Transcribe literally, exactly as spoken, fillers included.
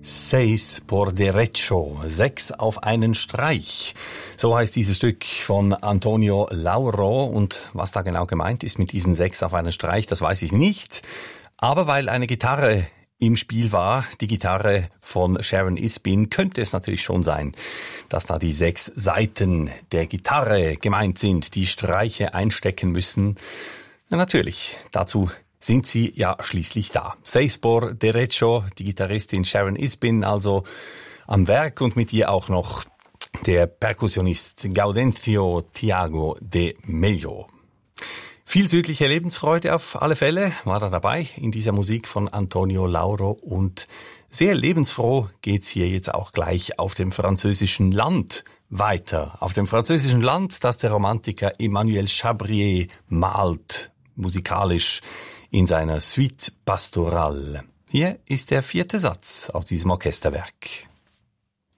Seis por derecho, sechs auf einen Streich. So heißt dieses Stück von Antonio Lauro. Und was da genau gemeint ist mit diesen sechs auf einen Streich, das weiß ich nicht. Aber weil eine Gitarre im Spiel war, die Gitarre von Sharon Isbin, könnte es natürlich schon sein, dass da die sechs Saiten der Gitarre gemeint sind, die Streiche einstecken müssen. Na natürlich, dazu sind sie ja schließlich da. Seis por derecho, die Gitarristin Sharon Isbin also am Werk und mit ihr auch noch der Perkussionist Gaudencio Thiago de Mello. Viel südliche Lebensfreude auf alle Fälle war da dabei in dieser Musik von Antonio Lauro und sehr lebensfroh geht's hier jetzt auch gleich auf dem französischen Land weiter. Auf dem französischen Land, das der Romantiker Emmanuel Chabrier malt, musikalisch in seiner Suite Pastorale. Hier ist der vierte Satz aus diesem Orchesterwerk.